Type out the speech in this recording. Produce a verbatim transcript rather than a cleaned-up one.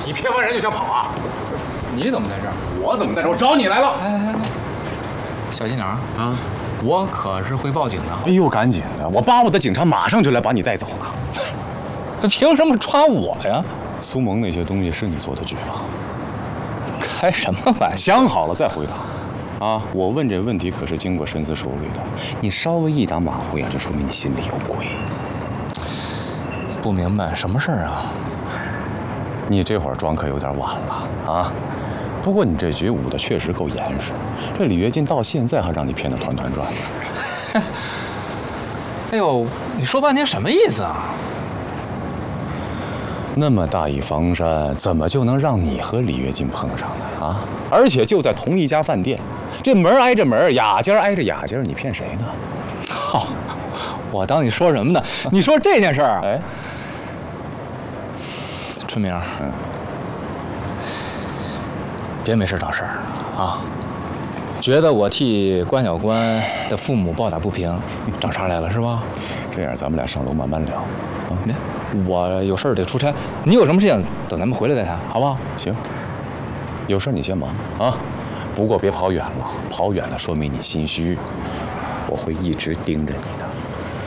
你骗完人就想跑啊？ 你怎么在这儿？ 我怎么在这儿？我找你来了。 哎哎哎，小心点啊！啊，我可是会报警的。 哎呦，赶紧的！我巴不得警察马上就来把你带走呢。 他凭什么抓我呀？ 苏萌那些东西是你做的局吧？ 开什么玩笑？ 想好了再回答。啊，我问这问题可是经过深思熟虑的。你稍微一打马虎眼，就说明你心里有鬼。 不明白什么事儿啊？ 你这会儿装可有点晚了啊！不过你这局舞的确实够严实，这李跃进到现在还让你骗得团团转呢。 哎呦，你说半天什么意思啊？ 那么大一房山，怎么就能让你和李跃进碰上呢？啊！而且就在同一家饭店，这门挨着门，雅间挨着雅间，你骗谁呢？ 好，我当你说什么呢？你说这件事儿， 哎， 春明， 嗯， 别没事找事儿啊！觉得我替关小关的父母抱打不平，找茬来了是吧？ 这样咱们俩上楼慢慢聊。啊， 别，我有事儿得出差，你有什么事情等咱们回来再谈，好不好？ 行，有事你先忙啊，不过别跑远了，跑远了说明你心虚，我会一直盯着你的。